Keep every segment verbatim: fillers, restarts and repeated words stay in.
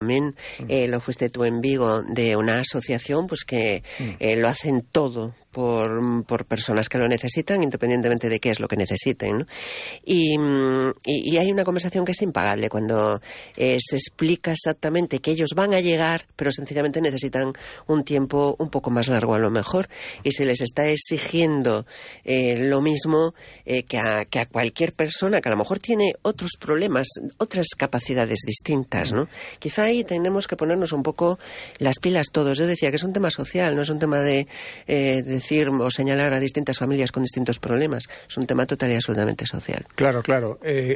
También eh, lo fuiste tú en Vigo, de una asociación pues que eh, lo hacen todo por, por personas que lo necesitan, independientemente de qué es lo que necesiten, ¿no? Y, y, y hay una conversación que es impagable cuando eh, se explica exactamente que ellos van a llegar, pero sencillamente necesitan un tiempo un poco más largo a lo mejor, y se les está exigiendo eh, lo mismo eh, que, a, que a cualquier persona que a lo mejor tiene otros problemas, otras capacidades distintas, ¿no? Quizá ahí tenemos que ponernos un poco las pilas todos. Yo decía que es un tema social, no es un tema de eh, decir o señalar a distintas familias con distintos problemas. Es un tema total y absolutamente social. Claro, claro. Eh,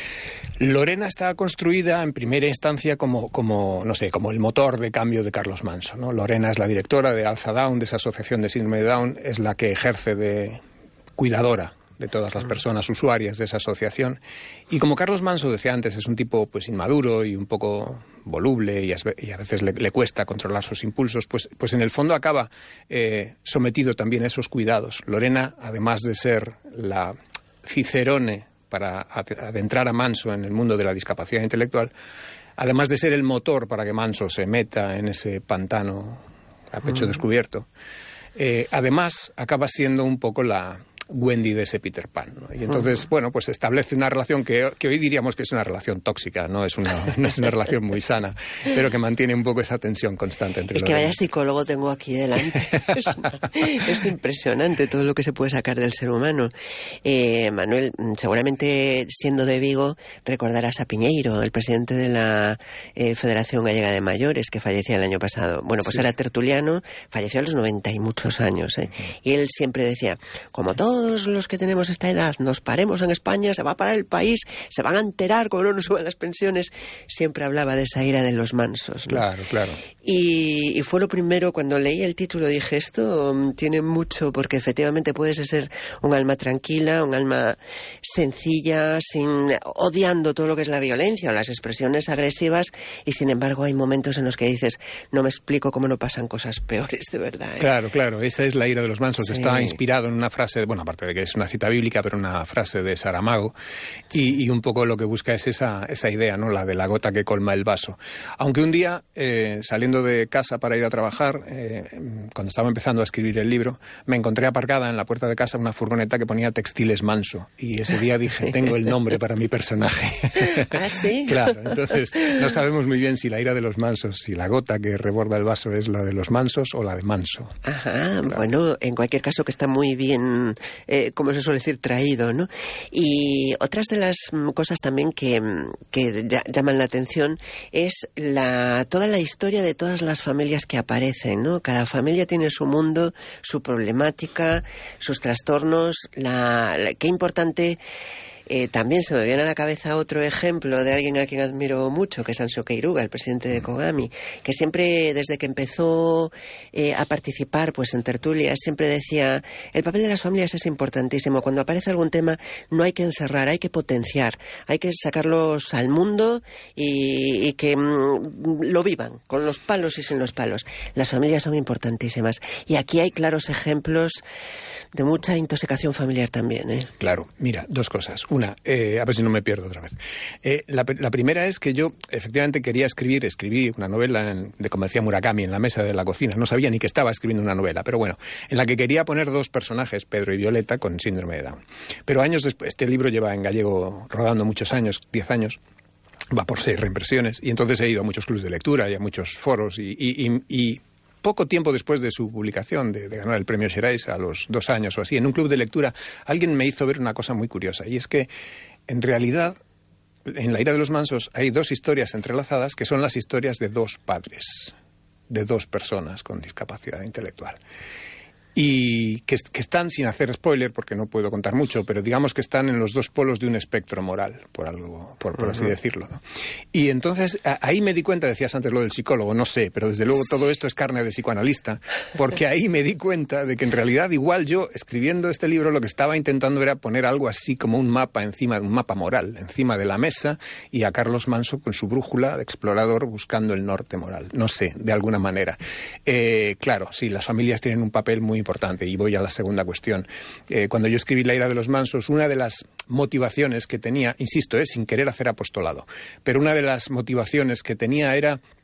Lorena está construida en primera instancia como, como, no sé, como el motor de cambio de Carlos Manso, ¿no? Lorena es la directora de Alza Down, de esa asociación de síndrome de Down, es la que ejerce de cuidadora de todas las personas usuarias de esa asociación. Y como Carlos Manso decía antes, es un tipo pues inmaduro y un poco voluble y a, y a veces le, le cuesta controlar sus impulsos, pues, pues en el fondo acaba eh, sometido también a esos cuidados. Lorena, además de ser la cicerone para adentrar a Manso en el mundo de la discapacidad intelectual, además de ser el motor para que Manso se meta en ese pantano a pecho descubierto, eh, además acaba siendo un poco la Wendy de ese Peter Pan, ¿no? Y entonces, bueno, pues establece una relación que, que hoy diríamos que es una relación tóxica, no es una, no es una relación muy sana, pero que mantiene un poco esa tensión constante entre los dos. Es que vaya psicólogo tengo aquí delante. Es, una, es impresionante todo lo que se puede sacar del ser humano. Eh, Manuel, seguramente siendo de Vigo recordarás a Piñeiro, el presidente de la eh, Federación Gallega de Mayores, que fallecía el año pasado. Bueno, pues sí. Era tertuliano, falleció a los noventa y muchos años, ¿eh? Y él siempre decía, como todo todos los que tenemos esta edad nos paremos en España, se va a parar el país, se van a enterar como no nos suban las pensiones. Siempre hablaba de esa ira de los mansos, ¿no? Claro, claro. Y, y fue lo primero, cuando leí el título dije, esto um, tiene mucho, porque efectivamente puedes ser un alma tranquila, un alma sencilla, sin odiando todo lo que es la violencia o las expresiones agresivas, y sin embargo hay momentos en los que dices, no me explico cómo no pasan cosas peores, de verdad, ¿eh? Claro, claro, esa es la ira de los mansos. Sí. Está inspirado en una frase, bueno, aparte de que es una cita bíblica, pero una frase de Saramago, y, y un poco lo que busca es esa, esa idea, ¿no? La de la gota que colma el vaso. Aunque un día, eh, saliendo de casa para ir a trabajar, eh, cuando estaba empezando a escribir el libro, me encontré aparcada en la puerta de casa una furgoneta que ponía Textiles Manso, y ese día dije, tengo el nombre para mi personaje. ¿Ah, sí? Claro, entonces no sabemos muy bien si la ira de los mansos, si la gota que reborda el vaso es la de los mansos o la de Manso. Ajá, claro. Bueno, en cualquier caso que está muy bien, eh, como se suele decir, traído, ¿no? Y otras de las cosas también que, que llaman la atención es la, toda la historia de todas las familias que aparecen, ¿no? Cada familia tiene su mundo, su problemática, sus trastornos. La, la, qué importante. Eh, también se me viene a la cabeza otro ejemplo de alguien a quien admiro mucho, que es Ansio Queiruga, el presidente de Kogami, que siempre, desde que empezó eh, a participar pues en tertulias, siempre decía, el papel de las familias es importantísimo. Cuando aparece algún tema no hay que encerrar, hay que potenciar, hay que sacarlos al mundo y, y que mm, lo vivan, con los palos y sin los palos. Las familias son importantísimas. Y aquí hay claros ejemplos de mucha intoxicación familiar también, ¿eh? Claro, mira, dos cosas. Una, eh, a ver si no me pierdo otra vez. Eh, la, la primera es que yo efectivamente quería escribir, escribí una novela en, de, como decía Murakami, en la mesa de la cocina. No sabía ni que estaba escribiendo una novela, pero bueno, en la que quería poner dos personajes, Pedro y Violeta, con síndrome de Down. Pero años después, este libro lleva en gallego rodando muchos años, diez años, va por seis reimpresiones, y entonces he ido a muchos clubes de lectura y a muchos foros y... y, y, y poco tiempo después de su publicación, de, de ganar el premio Xerais, a los dos años o así, en un club de lectura, alguien me hizo ver una cosa muy curiosa, y es que, en realidad, en La ira de los mansos hay dos historias entrelazadas que son las historias de dos padres, de dos personas con discapacidad intelectual. Y que, que están, sin hacer spoiler, porque no puedo contar mucho, pero digamos que están en los dos polos de un espectro moral, por algo, por, por uh-huh. así decirlo, ¿no? Y entonces, a, ahí me di cuenta, decías antes lo del psicólogo, no sé, pero desde luego todo esto es carne de psicoanalista, porque ahí me di cuenta de que en realidad igual yo, escribiendo este libro, lo que estaba intentando era poner algo así como un mapa encima, un mapa moral, encima de la mesa, y a Carlos Manso con su brújula de explorador buscando el norte moral, no sé, de alguna manera. Eh, claro, sí, las familias tienen un papel muy importante. Y voy a la segunda cuestión. Eh, cuando yo escribí La ira de los mansos, una de las motivaciones que tenía, insisto, es sin querer hacer apostolado, pero una de las motivaciones que tenía era